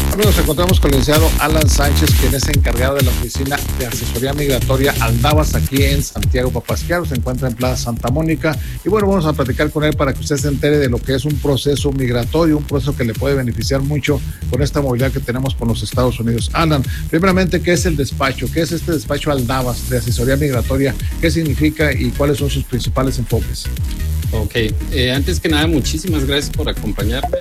Amigos, nos encontramos con el licenciado Alan Sánchez, quien es encargado de la Oficina de Asesoría Migratoria Aldabas aquí en Santiago Papasquiaro, se encuentra en Plaza Santa Mónica. Y bueno, vamos a platicar con él para que usted se entere de lo que es un proceso migratorio, un proceso que le puede beneficiar mucho con esta movilidad que tenemos con los Estados Unidos. Alan, primeramente, ¿qué es el despacho? ¿Qué es este despacho Aldabas de Asesoría Migratoria? ¿Qué significa y cuáles son sus principales enfoques? Ok, antes que nada, muchísimas gracias por acompañarme.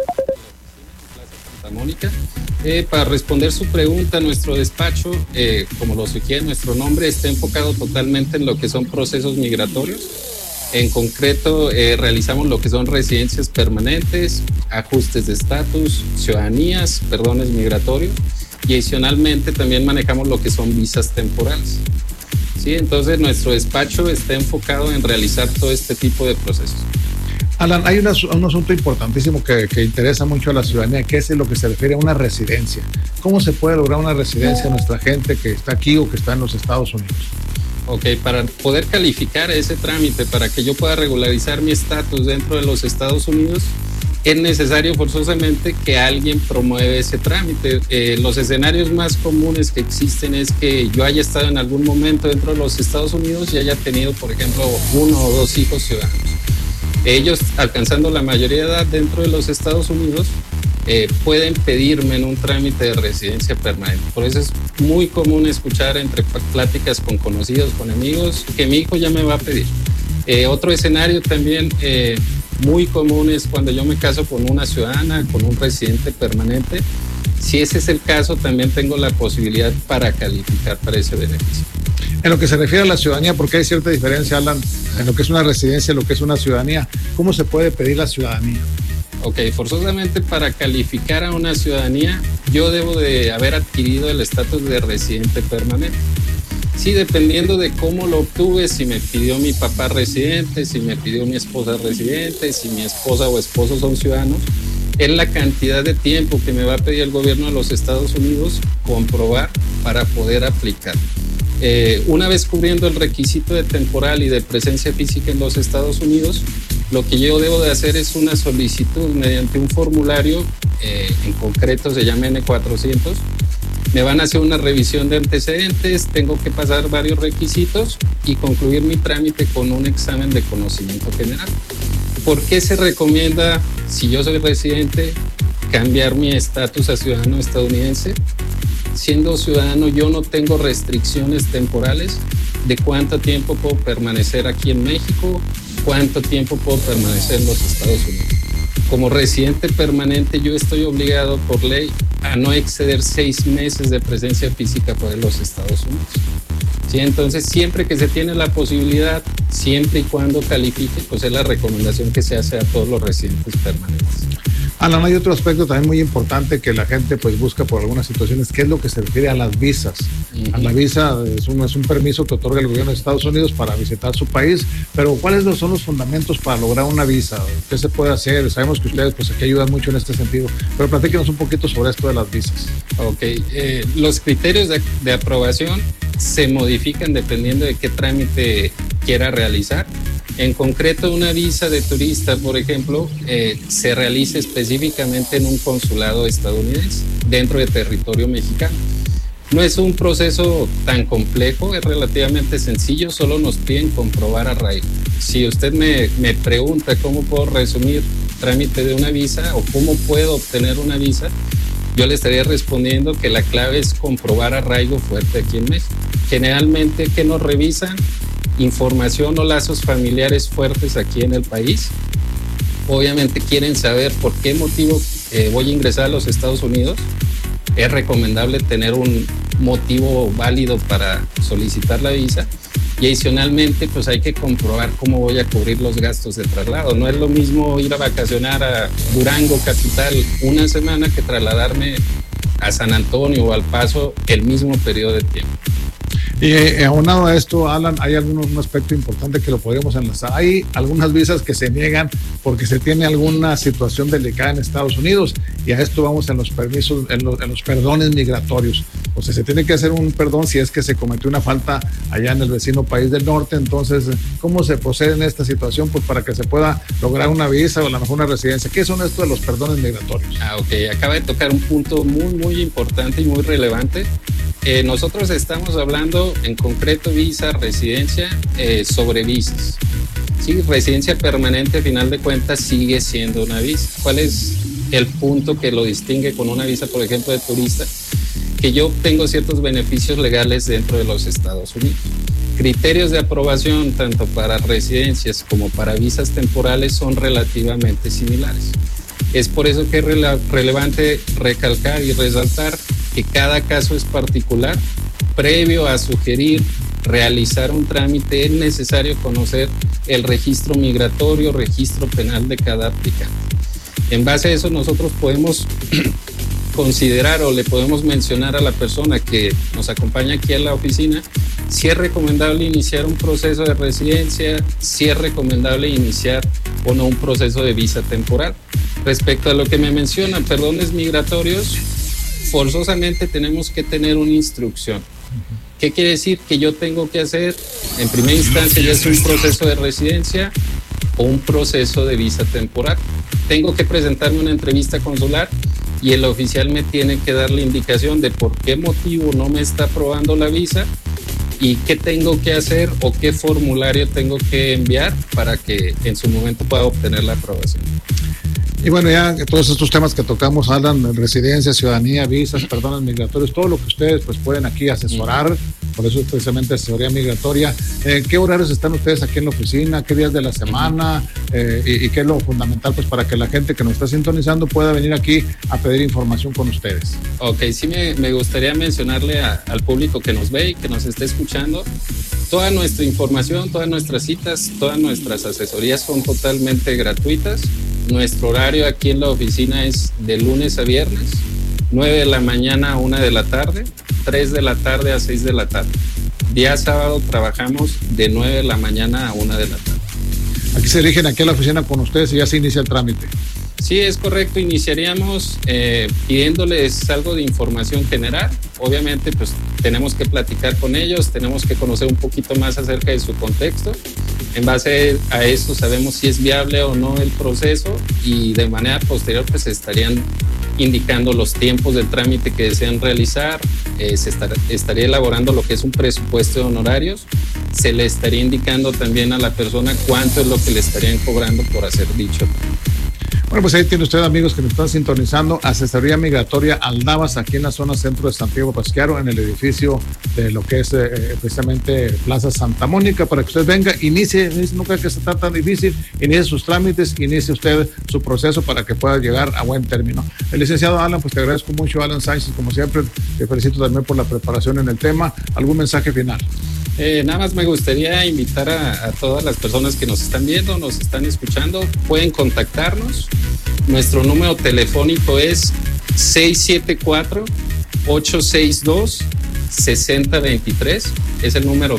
Mónica, para responder su pregunta, nuestro despacho, como lo sugiere nuestro nombre, está enfocado totalmente en lo que son procesos migratorios. En concreto, realizamos lo que son residencias permanentes, ajustes de estatus, ciudadanías, perdones migratorios, y adicionalmente también manejamos lo que son visas temporales. ¿Sí? Entonces, nuestro despacho está enfocado en realizar todo este tipo de procesos. Alan, hay un asunto importantísimo que interesa mucho a la ciudadanía, que es en lo que se refiere a una residencia. ¿Cómo se puede lograr una residencia a nuestra gente que está aquí o que está en los Estados Unidos? Ok, para poder calificar ese trámite, para que yo pueda regularizar mi estatus dentro de los Estados Unidos, es necesario forzosamente que alguien promueva ese trámite. Los escenarios más comunes que existen es que yo haya estado en algún momento dentro de los Estados Unidos y haya tenido, por ejemplo, 1 o 2 hijos ciudadanos. Ellos, alcanzando la mayoría de edad dentro de los Estados Unidos, pueden pedirme en un trámite de residencia permanente. Por eso es muy común escuchar entre pláticas con conocidos, con amigos, que mi hijo ya me va a pedir. Otro escenario también muy común es cuando yo me caso con una ciudadana, con un residente permanente. Si ese es el caso, también tengo la posibilidad para calificar para ese beneficio. En lo que se refiere a la ciudadanía, porque hay cierta diferencia, Alan, en lo que es una residencia y lo que es una ciudadanía, ¿cómo se puede pedir la ciudadanía? Ok, forzosamente para calificar a una ciudadanía, yo debo de haber adquirido el estatus de residente permanente. Sí, dependiendo de cómo lo obtuve, si me pidió mi papá residente, si me pidió mi esposa residente, si mi esposa o esposo son ciudadanos, es la cantidad de tiempo que me va a pedir el gobierno de los Estados Unidos comprobar para poder aplicar. Una vez cubriendo el requisito de temporal y de presencia física en los Estados Unidos, lo que yo debo de hacer es una solicitud mediante un formulario, en concreto se llama N400. Me van a hacer una revisión de antecedentes, tengo que pasar varios requisitos y concluir mi trámite con un examen de conocimiento general. ¿Por qué se recomienda, si yo soy residente, cambiar mi estatus a ciudadano estadounidense? Siendo ciudadano, yo no tengo restricciones temporales de cuánto tiempo puedo permanecer aquí en México, cuánto tiempo puedo permanecer en los Estados Unidos. Como residente permanente, yo estoy obligado por ley a no exceder 6 meses de presencia física por los Estados Unidos. ¿Sí? Entonces, siempre que se tiene la posibilidad, siempre y cuando califique, pues es la recomendación que se hace a todos los residentes permanentes. Alan, hay otro aspecto también muy importante que la gente pues busca por algunas situaciones, que es lo que se refiere a las visas. A la visa es un permiso que otorga el gobierno de Estados Unidos para visitar su país, pero ¿cuáles son los fundamentos para lograr una visa? ¿Qué se puede hacer? Sabemos que ustedes pues aquí ayudan mucho en este sentido, pero platíquenos un poquito sobre esto de las visas. Ok, los criterios de aprobación se modifican dependiendo de qué trámite quiera realizar. En concreto, una visa de turista, por ejemplo, se realiza específicamente en un consulado estadounidense dentro de territorio mexicano. No es un proceso tan complejo, es relativamente sencillo, solo nos piden comprobar arraigo. Si usted me pregunta cómo puedo resumir trámite de una visa o cómo puedo obtener una visa, yo le estaría respondiendo que la clave es comprobar arraigo fuerte aquí en México. Generalmente, ¿qué nos revisan? Información o lazos familiares fuertes aquí en el país. Obviamente quieren saber por qué motivo voy a ingresar a los Estados Unidos. Es recomendable tener un motivo válido para solicitar la visa y adicionalmente pues hay que comprobar cómo voy a cubrir los gastos de traslado. No es lo mismo ir a vacacionar a Durango capital una semana que trasladarme a San Antonio o al Paso el mismo periodo de tiempo. Y aunado a esto, Alan, hay un aspecto importante que lo podríamos enlazar. Hay algunas visas que se niegan porque se tiene alguna situación delicada en Estados Unidos, y a esto vamos en los permisos, en los perdones migratorios. O sea, se tiene que hacer un perdón si es que se cometió una falta allá en el vecino país del norte. Entonces, ¿cómo se procede en esta situación? Pues para que se pueda lograr una visa o a lo mejor una residencia. ¿Qué son esto de los perdones migratorios? Ok, acaba de tocar un punto muy importante y muy relevante. Nosotros estamos hablando en concreto visa, residencia, sobre visas. Sí, residencia permanente, a final de cuentas, sigue siendo una visa. ¿Cuál es el punto que lo distingue con una visa, por ejemplo, de turista? Que yo obtengo ciertos beneficios legales dentro de los Estados Unidos. Criterios de aprobación, tanto para residencias como para visas temporales, son relativamente similares. Es por eso que es relevante recalcar y resaltar que cada caso es particular. Previo a sugerir realizar un trámite, es necesario conocer el registro migratorio, registro penal de cada aplicante. En base a eso, nosotros podemos considerar o le podemos mencionar a la persona que nos acompaña aquí a la oficina si es recomendable iniciar un proceso de residencia, si es recomendable iniciar o no un proceso de visa temporal. Respecto a lo que me mencionan, perdones migratorios, forzosamente tenemos que tener una instrucción. ¿Qué quiere decir? Que yo tengo que hacer, en primera instancia, ya sea un proceso de residencia o un proceso de visa temporal. Tengo que presentarme una entrevista consular y el oficial me tiene que dar la indicación de por qué motivo no me está aprobando la visa y qué tengo que hacer o qué formulario tengo que enviar para que en su momento pueda obtener la aprobación. Y bueno, ya todos estos temas que tocamos, Alan, residencia, ciudadanía, visas, perdones migratorios, todo lo que ustedes pues pueden aquí asesorar, por eso es precisamente asesoría migratoria. ¿Qué horarios están ustedes aquí en la oficina? ¿Qué días de la semana? Y qué es lo fundamental pues para que la gente que nos está sintonizando pueda venir aquí a pedir información con ustedes. Ok, sí me gustaría mencionarle al público que nos ve y que nos esté escuchando. Toda nuestra información, todas nuestras citas, todas nuestras asesorías son totalmente gratuitas. Nuestro horario aquí en la oficina es de lunes a viernes, 9 de la mañana a 1 de la tarde, 3 de la tarde a 6 de la tarde. Día sábado trabajamos de 9 de la mañana a 1 de la tarde. Aquí se dirigen aquí a la oficina con ustedes y ya se inicia el trámite. Sí, es correcto. Iniciaríamos pidiéndoles algo de información general. Obviamente, pues tenemos que platicar con ellos, tenemos que conocer un poquito más acerca de su contexto. En base a esto sabemos si es viable o no el proceso y de manera posterior pues estarían indicando los tiempos del trámite que desean realizar, se estaría elaborando lo que es un presupuesto de honorarios, se le estaría indicando también a la persona cuánto es lo que le estarían cobrando por hacer dicho. Bueno, pues ahí tiene usted, amigos que nos están sintonizando, asesoría migratoria Aldabas, aquí en la zona centro de Santiago Pasquiaro, en el edificio de lo que es precisamente Plaza Santa Mónica, para que usted venga, inicie, no creo que sea tan difícil, inicie sus trámites, inicie usted su proceso para que pueda llegar a buen término. El licenciado Alan, pues te agradezco mucho, Alan Sánchez, como siempre, te felicito también por la preparación en el tema. ¿Algún mensaje final? Nada más me gustaría invitar a todas las personas que nos están viendo, nos están escuchando, pueden contactarnos. Nuestro número telefónico es 674-862-6023, es el número